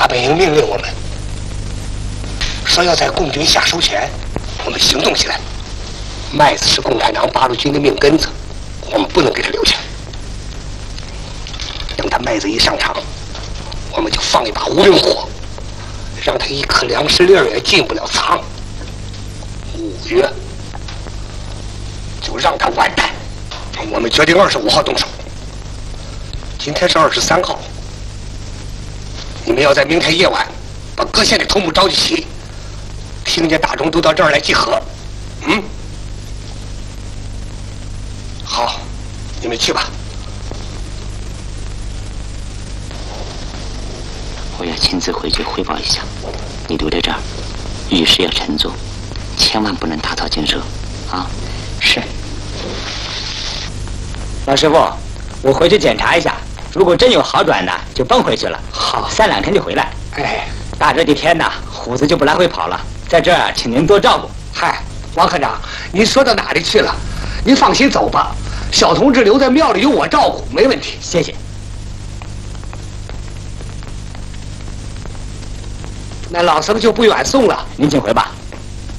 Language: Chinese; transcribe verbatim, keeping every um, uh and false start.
大本营命令我们，说要在共军下手前，我们行动起来。麦子是共产党八路军的命根子，我们不能给他留下。等他麦子一上场，我们就放一把无名火，让他一颗粮食粒儿也进不了仓。五月就让他完蛋。我们决定二十五号动手。今天是二十三号，你们要在明天夜晚把各县的头目召集齐，听见大众都到这儿来集合。嗯，好，你们去吧。 我要亲自回去汇报一下，你留在这儿，遇事要沉着，千万不能打草惊蛇，啊！ 是。老师傅，我回去检查一下，如果真有好转的，就奔回去了。 好， 三两天就回来。 哎， 大这几天呢，虎子就不来回跑了，在这儿请您多照顾。 嗨，王科长，您说到哪里去了？您放心走吧，小同志留在庙里有我照顾，没问题。 谢谢。 那老僧就不远送了， 您请回吧。